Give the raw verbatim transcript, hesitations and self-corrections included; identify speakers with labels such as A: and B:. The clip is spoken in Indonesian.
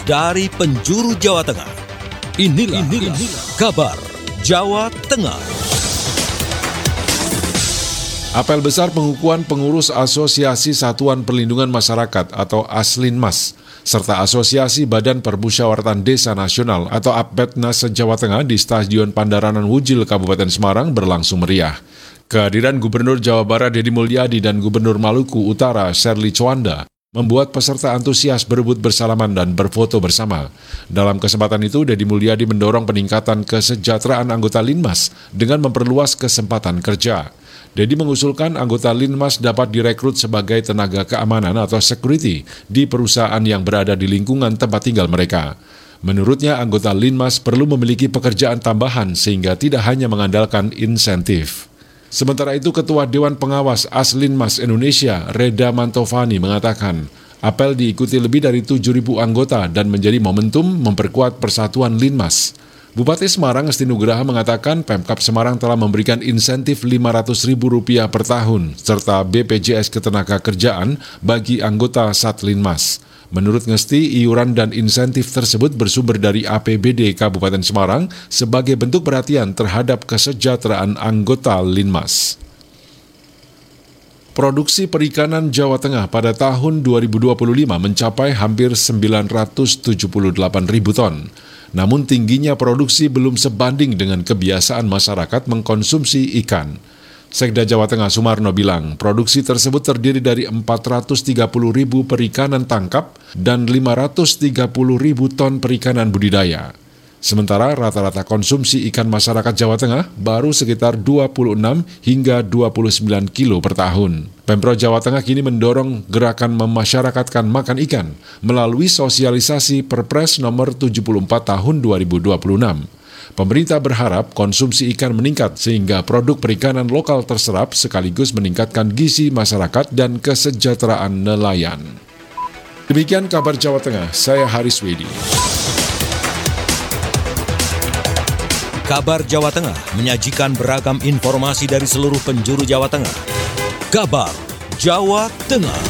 A: dari penjuru Jawa Tengah. Inilah, inilah, inilah kabar Jawa Tengah.
B: Apel besar pengukuhan pengurus Asosiasi Satuan Perlindungan Masyarakat atau Aslinmas serta Asosiasi Badan Permusyawaratan Desa Nasional atau Apbednas Jawa Tengah di Stadion Pandaranan Wujil, Kabupaten Semarang berlangsung meriah. Kehadiran Gubernur Jawa Barat Deddy Mulyadi dan Gubernur Maluku Utara Sherly Chowanda membuat peserta antusias berebut bersalaman dan berfoto bersama. Dalam kesempatan itu, Deddy Mulyadi mendorong peningkatan kesejahteraan anggota Linmas dengan memperluas kesempatan kerja. Deddy mengusulkan anggota Linmas dapat direkrut sebagai tenaga keamanan atau security di perusahaan yang berada di lingkungan tempat tinggal mereka. Menurutnya, anggota Linmas perlu memiliki pekerjaan tambahan sehingga tidak hanya mengandalkan insentif. Sementara itu, Ketua Dewan Pengawas Aslinmas Indonesia, Reda Mantovani, mengatakan apel diikuti lebih dari tujuh ribu anggota dan menjadi momentum memperkuat persatuan Linmas. Bupati Semarang Ngesti Nugraha mengatakan Pemkab Semarang telah memberikan insentif lima ratus ribu rupiah per tahun serta B P J S Ketenagakerjaan bagi anggota Satlinmas. Menurut Ngesti, iuran dan insentif tersebut bersumber dari A P B D Kabupaten Semarang sebagai bentuk perhatian terhadap kesejahteraan anggota Linmas. Produksi perikanan Jawa Tengah pada tahun dua ribu dua puluh lima mencapai hampir sembilan ratus tujuh puluh delapan ribu ton. Namun tingginya produksi belum sebanding dengan kebiasaan masyarakat mengkonsumsi ikan. Sekda Jawa Tengah Sumarno bilang, produksi tersebut terdiri dari empat ratus tiga puluh ribu perikanan tangkap dan lima ratus tiga puluh ribu ton perikanan budidaya. Sementara rata-rata konsumsi ikan masyarakat Jawa Tengah baru sekitar dua puluh enam hingga dua puluh sembilan kilo per tahun. Pemprov Jawa Tengah kini mendorong gerakan memasyarakatkan makan ikan melalui sosialisasi Perpres nomor tujuh puluh empat tahun dua ribu dua puluh enam. Pemerintah berharap konsumsi ikan meningkat sehingga produk perikanan lokal terserap sekaligus meningkatkan gizi masyarakat dan kesejahteraan nelayan. Demikian kabar Jawa Tengah, saya Haris Wedi.
A: Kabar Jawa Tengah menyajikan beragam informasi dari seluruh penjuru Jawa Tengah. Kabar Jawa Tengah.